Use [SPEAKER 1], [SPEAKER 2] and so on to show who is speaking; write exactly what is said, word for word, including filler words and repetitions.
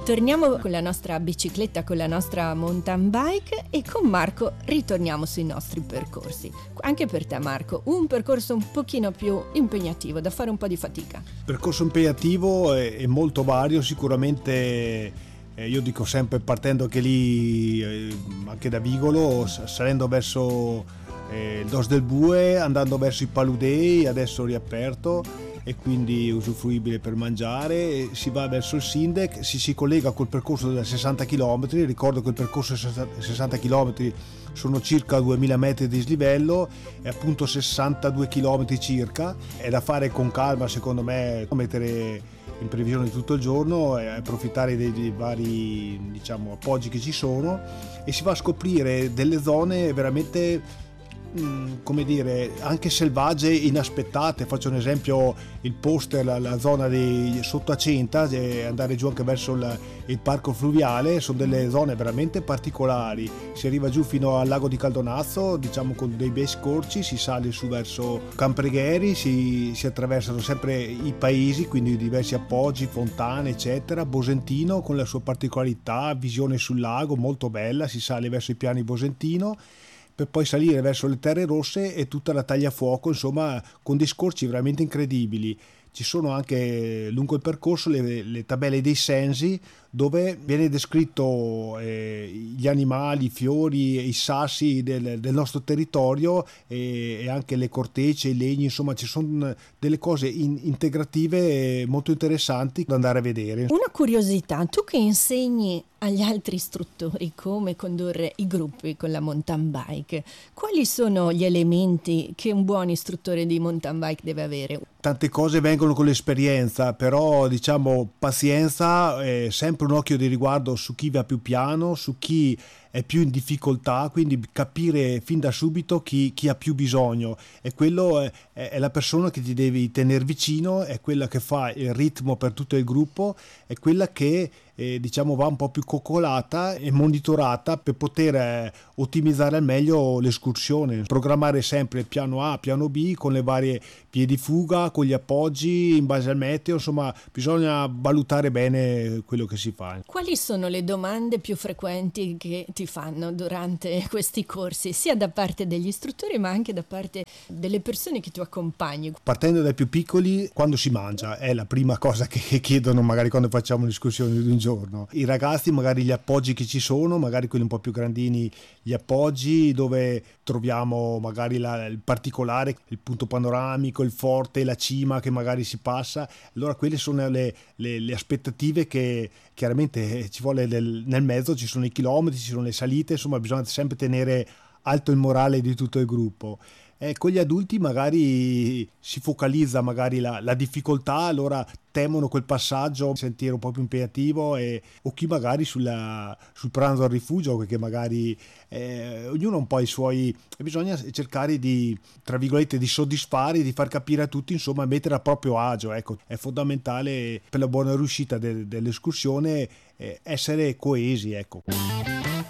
[SPEAKER 1] Torniamo con la nostra bicicletta, con la nostra mountain bike, e con Marco ritorniamo sui nostri percorsi. Anche per te, Marco, un percorso un pochino più impegnativo, da fare un po' di fatica.
[SPEAKER 2] Percorso impegnativo è, è molto vario, sicuramente eh, io dico sempre, partendo anche lì, eh, anche da Vigolo, salendo verso eh, il Dos del Bue, andando verso i Paludei, adesso riaperto e quindi usufruibile per mangiare, si va verso il Sindec, si, si collega col percorso da sessanta chilometri. Ricordo che il percorso sessanta chilometri sono circa duemila metri di dislivello e appunto sessantadue chilometri circa, è da fare con calma secondo me, mettere in previsione tutto il giorno e approfittare dei, dei vari, diciamo, appoggi che ci sono, e si va a scoprire delle zone veramente, come dire, anche selvagge, inaspettate. Faccio un esempio: il poster, la, la zona di Sottacenta, e andare giù anche verso il, il parco fluviale, sono delle zone veramente particolari. Si arriva giù fino al lago di Caldonazzo, diciamo, con dei bei scorci, si sale su verso Campregheri, si, si attraversano sempre i paesi, quindi diversi appoggi, fontane eccetera. Bosentino con la sua particolarità, visione sul lago molto bella, si sale verso i piani Bosentino per poi salire verso le Terre Rosse e tutta la tagliafuoco, insomma, con dei scorci veramente incredibili. Ci sono anche lungo il percorso le, le tabelle dei sensi, dove viene descritto eh, gli animali, i fiori e i sassi del, del nostro territorio, e, e anche le cortecce, i legni, insomma ci sono delle cose in, integrative molto interessanti da andare a vedere.
[SPEAKER 1] Una curiosità, tu che insegni agli altri istruttori come condurre i gruppi con la mountain bike, quali sono gli elementi che un buon istruttore di mountain bike deve avere?
[SPEAKER 2] Tante cose vengono con l'esperienza, però diciamo pazienza, eh, sempre un occhio di riguardo su chi va più piano, su chi è più in difficoltà, quindi capire fin da subito chi, chi ha più bisogno, e quello è, è la persona che ti devi tenere vicino, è quella che fa il ritmo per tutto il gruppo, è quella che eh, diciamo va un po' più coccolata e monitorata per poter eh, ottimizzare al meglio l'escursione, programmare sempre il piano A, piano B con le varie vie di fuga, con gli appoggi in base al meteo, insomma bisogna valutare bene quello che si fa.
[SPEAKER 1] Quali sono le domande più frequenti che ti fanno durante questi corsi, sia da parte degli istruttori ma anche da parte delle persone che tu accompagni?
[SPEAKER 2] Partendo dai più piccoli, quando si mangia è la prima cosa che chiedono, magari quando facciamo l'escursione di un giorno. I ragazzi magari gli appoggi che ci sono, magari quelli un po' più grandini, gli appoggi dove troviamo magari la, il particolare, il punto panoramico, il forte, la cima che magari si passa. Allora quelle sono le, le, le aspettative che chiaramente ci vuole del, nel mezzo, ci sono i chilometri, ci sono le salite, insomma bisogna sempre tenere alto il morale di tutto il gruppo. Eh, con gli adulti magari si focalizza magari la, la difficoltà, allora temono quel passaggio, un sentiero un po' più impegnativo, e, o chi magari sulla, sul pranzo al rifugio, perché magari eh, ognuno ha un po' i suoi, e bisogna cercare di, tra virgolette, di soddisfare, di far capire a tutti, insomma mettere a proprio agio, ecco, è fondamentale per la buona riuscita de, dell'escursione eh, essere coesi, ecco.